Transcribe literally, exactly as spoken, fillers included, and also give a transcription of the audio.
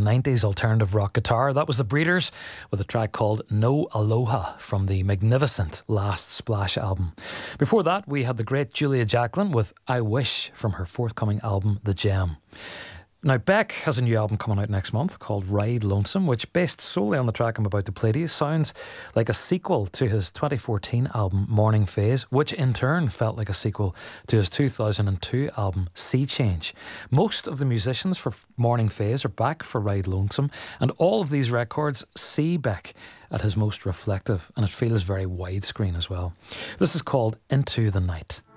nineties alternative rock guitar. That was the Breeders with a track called No Aloha from the magnificent Last Splash album. Before that, we had the great Julia Jacklin with I Wish from her forthcoming album The Gem. Now, Beck has a new album coming out next month called Ride Lonesome, which, based solely on the track I'm about to play to you, sounds like a sequel to his twenty fourteen album Morning Phase, which in turn felt like a sequel to his two thousand two album Sea Change. Most of the musicians for Morning Phase are back for Ride Lonesome, and all of these records see Beck at his most reflective, and it feels very widescreen as well. This is called Into the Night.